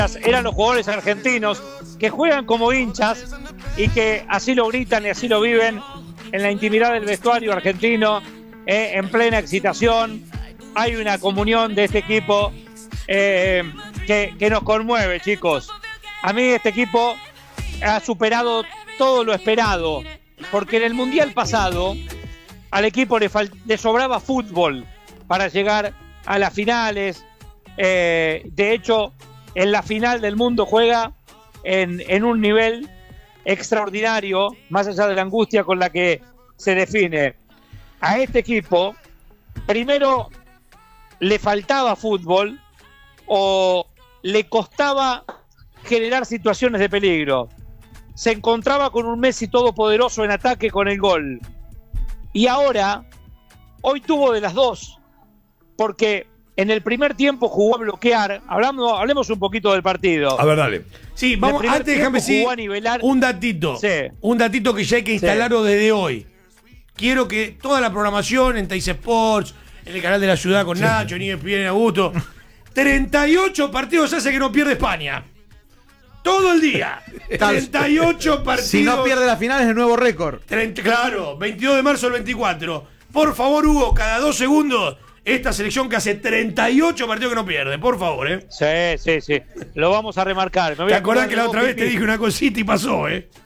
eran los jugadores argentinos que juegan como hinchas y que así lo gritan y así lo viven en la intimidad del vestuario argentino, en plena excitación. Hay una comunión de este equipo que nos conmueve, chicos. A mí este equipo ha superado todo lo esperado, porque en el Mundial pasado al equipo le sobraba fútbol para llegar a las finales. De hecho, en la final del mundo juega en un nivel extraordinario, más allá de la angustia con la que se define. A este equipo, primero le faltaba fútbol o le costaba generar situaciones de peligro. Se encontraba con un Messi todopoderoso en ataque con el gol. Y ahora, hoy tuvo de las dos, porque en el primer tiempo jugó a bloquear. Hablemos un poquito del partido. A ver, dale. Sí, vamos, antes déjame decir un datito. Sí. Un datito que ya hay que instalarlo desde hoy. Quiero que toda la programación en Teis Sports, en el canal de la ciudad con Nacho, en ESPN Augusto, 38 partidos hace que no pierde España. Todo el día. 38 partidos. Si no pierde la final es el nuevo récord. Claro, 22 de marzo al 24. Por favor, Hugo, cada 2 segundos, esta selección que hace 38 partidos que no pierde. Por favor, Sí. Lo vamos a remarcar. ¿Te acordás que la otra vez te dije una cosita y pasó,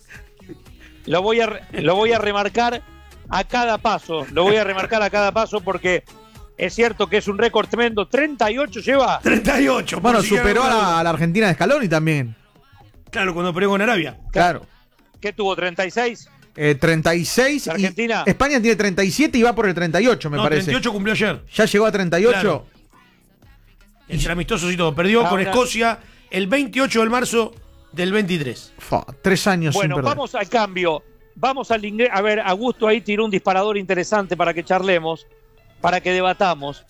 Lo voy a remarcar a cada paso. Lo voy a remarcar a cada paso porque es cierto que es un récord tremendo. 38 lleva. 38. Bueno, superó a la Argentina de Scaloni también. Claro, cuando peleó con Arabia. Claro. ¿Qué tuvo? ¿36? 36. Argentina. España tiene 37 y va por el 38, me parece. 38 cumplió ayer. Ya llegó a 38. Claro. El amistoso y todo. Perdió con Escocia el 28 de marzo del 23. 3 años bueno, sin perder. Vamos al cambio. Vamos al inglés. A ver, Augusto ahí tiró un disparador interesante para que charlemos, para que debatamos.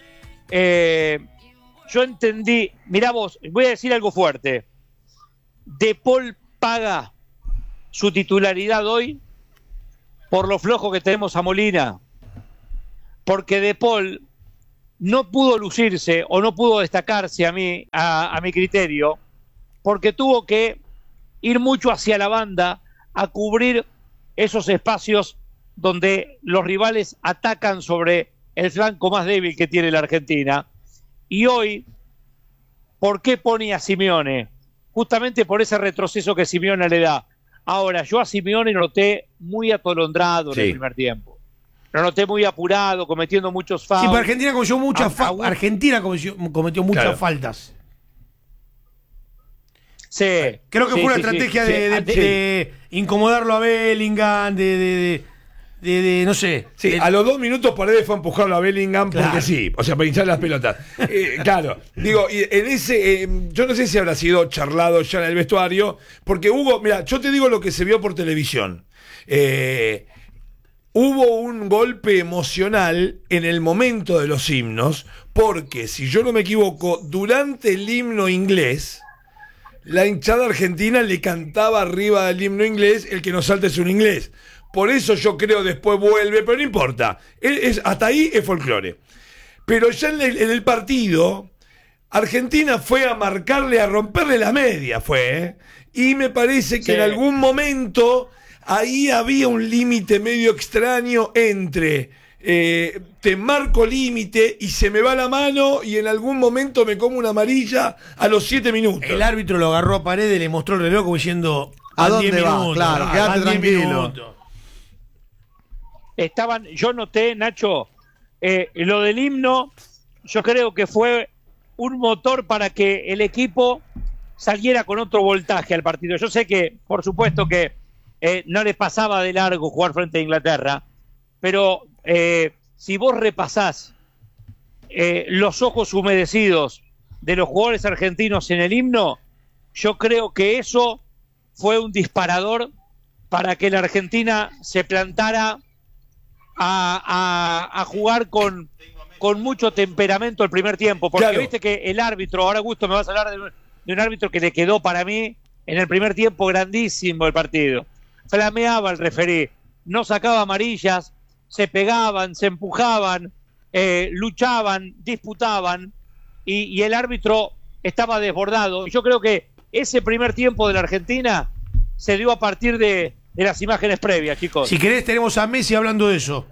Yo entendí. Mirá vos, voy a decir algo fuerte. De Paul paga su titularidad hoy por lo flojo que tenemos a Molina, porque De Paul no pudo lucirse o no pudo destacarse a mi criterio, porque tuvo que ir mucho hacia la banda a cubrir esos espacios donde los rivales atacan sobre el flanco más débil que tiene la Argentina. Y hoy, ¿por qué pone a Simeone? Justamente por ese retroceso que Simeone le da. Ahora, yo a Simeone lo noté muy atolondrado en el primer tiempo. Lo noté muy apurado, cometiendo muchos fouls. Sí, pero Argentina cometió muchas faltas. Sí. Creo que fue una estrategia de incomodarlo a Bellingham, no sé. Sí, a los 2 minutos Paredes fue a empujarlo a Bellingham porque sí, o sea, para hinchar las pelotas. Claro, digo, en ese, yo no sé si habrá sido charlado ya en el vestuario, porque Hugo, mira, yo te digo lo que se vio por televisión. Hubo un golpe emocional en el momento de los himnos, porque si yo no me equivoco, durante el himno inglés, la hinchada argentina le cantaba arriba del himno inglés: el que no salte es un inglés. Por eso yo creo después vuelve, pero no importa. Hasta ahí es folclore. Pero ya en el partido, Argentina fue a marcarle, a romperle la media, y me parece que en algún momento ahí había un límite medio extraño entre te marco límite y se me va la mano y en algún momento me como una amarilla a los 7 minutos. El árbitro lo agarró a Paredes, le mostró el reloj como diciendo: ¿a dónde va? Claro, quédate tranquilo. Yo noté, Nacho, lo del himno, yo creo que fue un motor para que el equipo saliera con otro voltaje al partido. Yo sé que, por supuesto que no les pasaba de largo jugar frente a Inglaterra, pero si vos repasás los ojos humedecidos de los jugadores argentinos en el himno, yo creo que eso fue un disparador para que la Argentina se plantara a jugar con mucho temperamento el primer tiempo, porque viste que el árbitro, ahora Augusto me vas a hablar de un árbitro que le quedó para mí en el primer tiempo grandísimo el partido. Flameaba el referí, no sacaba amarillas, se pegaban, se empujaban, luchaban, disputaban, y el árbitro estaba desbordado. Yo creo que ese primer tiempo de la Argentina se dio a partir de las imágenes previas, chicos. Si querés, tenemos a Messi hablando de eso.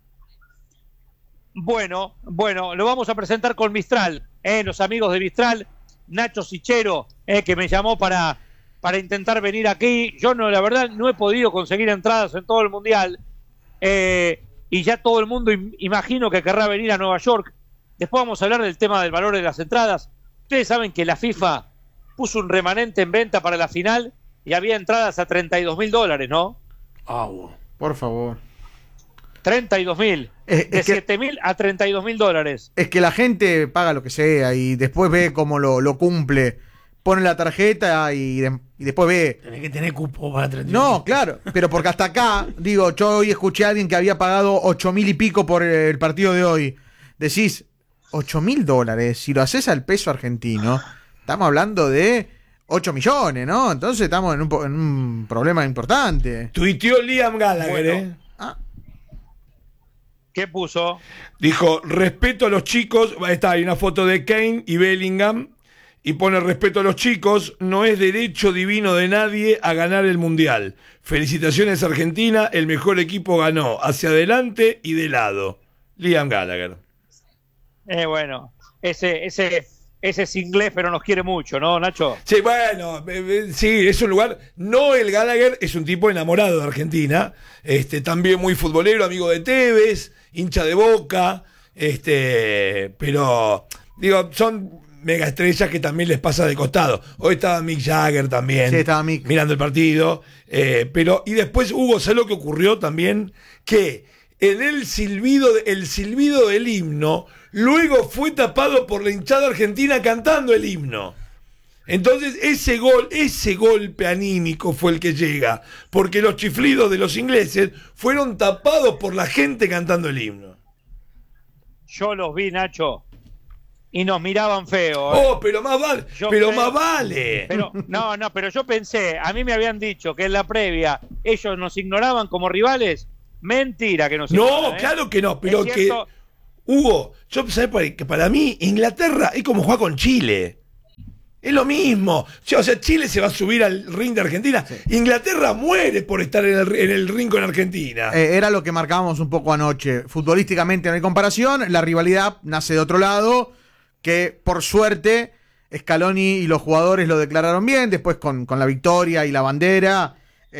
Bueno, lo vamos a presentar con Mistral, los amigos de Mistral, Nacho Sichero, que me llamó para intentar venir aquí. Yo la verdad no he podido conseguir entradas en todo el Mundial, y ya todo el mundo imagino que querrá venir a Nueva York. Después vamos a hablar del tema del valor de las entradas. Ustedes saben que la FIFA puso un remanente en venta para la final y había entradas a $32.000, ¿no? Por favor. 32.000. De 7.000 a $32.000. Es que la gente paga lo que sea y después ve cómo lo cumple. Pone la tarjeta y después ve. Tenés que tener cupo para 32. No, claro, pero porque hasta acá, digo, yo hoy escuché a alguien que había pagado 8.000 y pico por el partido de hoy. Decís, $8.000, si lo haces al peso argentino, estamos hablando de 8 millones, ¿no? Entonces estamos en un problema importante. Tuiteó Liam Gallagher, Bueno. ¿Qué puso? Dijo, respeto a los chicos. Ahí está, hay una foto de Kane y Bellingham. Y pone respeto a los chicos. No es derecho divino de nadie a ganar el Mundial. Felicitaciones Argentina. El mejor equipo ganó. Hacia adelante y de lado. Liam Gallagher. Bueno, ese es inglés, pero nos quiere mucho, ¿no, Nacho? Sí, bueno, sí, es un lugar. Noel Gallagher es un tipo enamorado de Argentina. También muy futbolero, amigo de Tevez, hincha de Boca. Pero, digo, son mega estrellas que también les pasa de costado. Hoy estaba Mick Jagger también. Sí, estaba Mick. Mirando el partido. Y después, Hugo, ¿sabes lo que ocurrió también? Que en el silbido del himno, luego fue tapado por la hinchada argentina cantando el himno. Entonces ese golpe anímico fue el que llega, porque los chiflidos de los ingleses fueron tapados por la gente cantando el himno. Yo los vi, Nacho, y nos miraban feo. Oh, pero más vale. Más vale. Pero yo pensé, a mí me habían dicho que en la previa ellos nos ignoraban como rivales. Mentira que nos ignoran. No, claro que no, pero Es que... cierto. Hugo, yo sabés que para mí Inglaterra es como jugar con Chile. Es lo mismo. O sea, Chile se va a subir al ring de Argentina. Sí. Inglaterra muere por estar en el ring con Argentina. Era lo que marcábamos un poco anoche. Futbolísticamente no hay comparación. La rivalidad nace de otro lado, que por suerte Scaloni y los jugadores lo declararon bien. Después con la victoria y la bandera.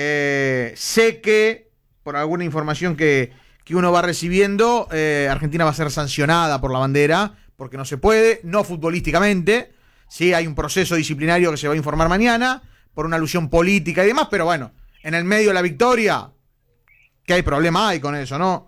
Sé que, por alguna información que uno va recibiendo, Argentina va a ser sancionada por la bandera, porque no se puede, no futbolísticamente. Sí, hay un proceso disciplinario que se va a informar mañana por una alusión política y demás, pero bueno, en el medio de la victoria, ¿qué hay problema hay con eso, no?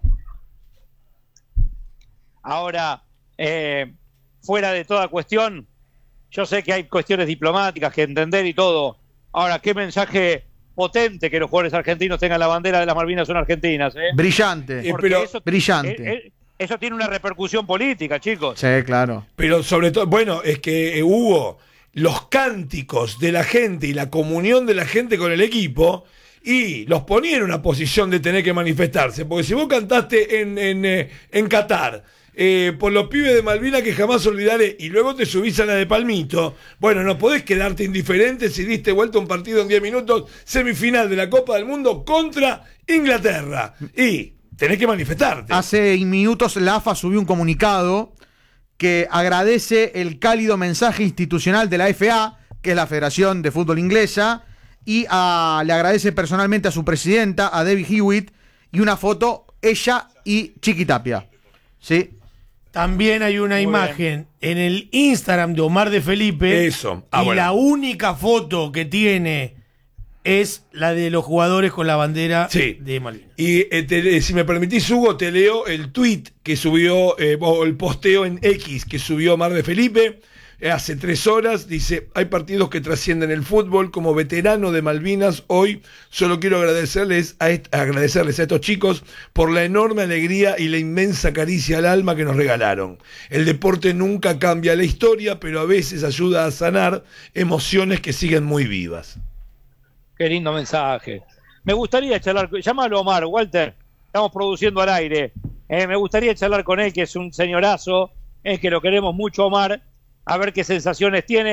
Ahora, fuera de toda cuestión, yo sé que hay cuestiones diplomáticas que entender y todo. Ahora, ¿qué mensaje potente que los jugadores argentinos tengan la bandera de las Malvinas son argentinas? Brillante, brillante. Eso tiene una repercusión política, chicos. Sí, claro. Pero sobre todo, bueno, es que Hugo, los cánticos de la gente y la comunión de la gente con el equipo, y los ponía en una posición de tener que manifestarse. Porque si vos cantaste en Qatar, por los pibes de Malvinas que jamás olvidaré, y luego te subís a la de Palmito, bueno, no podés quedarte indiferente si diste vuelta un partido en 10 minutos, semifinal de la Copa del Mundo contra Inglaterra. Y tenés que manifestarte. Hace minutos la AFA subió un comunicado que agradece el cálido mensaje institucional de la FA, que es la Federación de Fútbol Inglesa, y le agradece personalmente a su presidenta, a Debbie Hewitt, y una foto, ella y Chiqui Tapia. ¿Sí? También hay una imagen en el Instagram de Omar de Felipe. Eso. La única foto que tiene es la de los jugadores con la bandera de Malvinas. Y si me permitís, Hugo, te leo el tweet que subió, o el posteo en X que subió Omar de Felipe hace 3 horas. Dice: hay partidos que trascienden el fútbol. Como veterano de Malvinas, hoy solo quiero agradecerles a estos chicos por la enorme alegría y la inmensa caricia al alma que nos regalaron. El deporte nunca cambia la historia, pero a veces ayuda a sanar emociones que siguen muy vivas. Qué lindo mensaje. Me gustaría charlar, llámalo Omar, Walter, estamos produciendo al aire. Me gustaría charlar con él, que es un señorazo, que lo queremos mucho, Omar, a ver qué sensaciones tiene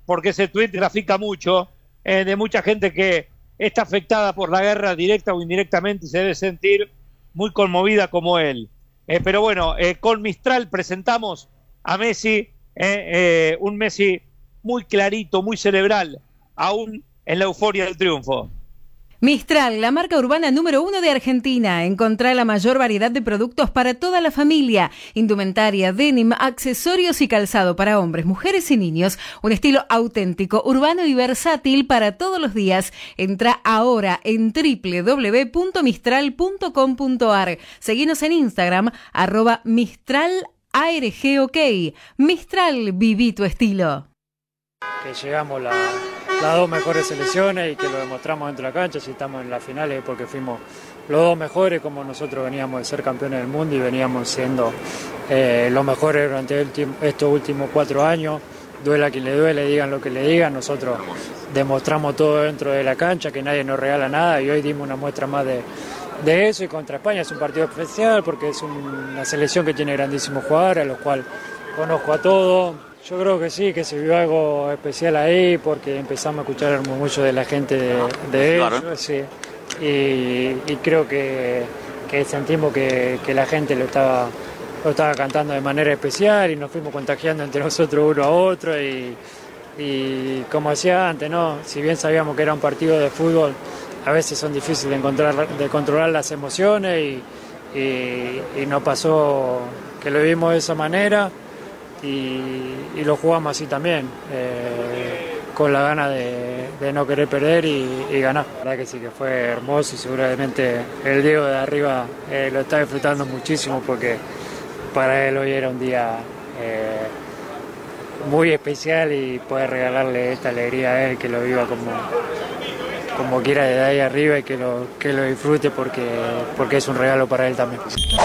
porque ese tuit grafica mucho, de mucha gente que está afectada por la guerra directa o indirectamente y se debe sentir muy conmovida como él. Pero bueno, con Mistral presentamos a Messi, un Messi muy clarito, muy cerebral, aún en la euforia del triunfo. Mistral, la marca urbana número 1 de Argentina. Encontrá la mayor variedad de productos para toda la familia. Indumentaria, denim, accesorios y calzado para hombres, mujeres y niños. Un estilo auténtico, urbano y versátil para todos los días. Entrá ahora en www.mistral.com.ar. Seguinos en Instagram, @MistralARGOK. Mistral, viví tu estilo. Que llegamos las dos mejores selecciones y que lo demostramos dentro de la cancha. Si estamos en las finales porque fuimos los dos mejores, como nosotros veníamos de ser campeones del mundo y veníamos siendo los mejores durante estos últimos 4 años. Duela a quien le duele, digan lo que le digan, nosotros demostramos todo dentro de la cancha, que nadie nos regala nada, y hoy dimos una muestra más de eso. Y contra España es un partido especial porque es una selección que tiene grandísimos jugadores, a los cuales conozco a todos. Yo creo que sí, que se vio algo especial ahí porque empezamos a escuchar el murmullo de la gente de ellos, sí. Y creo que sentimos que la gente lo estaba cantando de manera especial y nos fuimos contagiando entre nosotros uno a otro y como decía antes, ¿no? Si bien sabíamos que era un partido de fútbol, a veces son difíciles de controlar las emociones y nos pasó que lo vimos de esa manera. Y lo jugamos así también, con la gana de no querer perder y ganar. La verdad que sí que fue hermoso y seguramente el Diego de arriba lo está disfrutando muchísimo porque para él hoy era un día muy especial y poder regalarle esta alegría a él, que lo viva como quiera desde ahí arriba y que lo disfrute porque es un regalo para él también.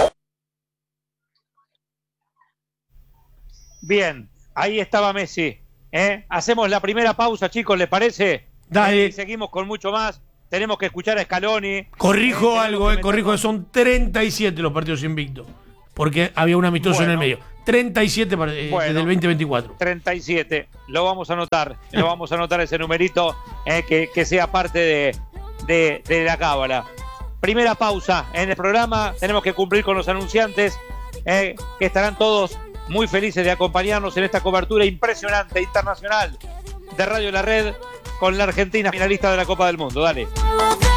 Bien, ahí estaba Messi. Hacemos la primera pausa, chicos, ¿les parece? Dale. Y seguimos con mucho más. Tenemos que escuchar a Scaloni. Corrijo algo, corrijo que son 37 los partidos invictos. Porque había un amistoso en el medio. 37 desde el 2024. 37. Lo vamos a anotar. Lo vamos a anotar ese numerito que sea parte de la cábala. Primera pausa en el programa. Tenemos que cumplir con los anunciantes que estarán todos muy felices de acompañarnos en esta cobertura impresionante internacional de Radio La Red con la Argentina finalista de la Copa del Mundo. Dale.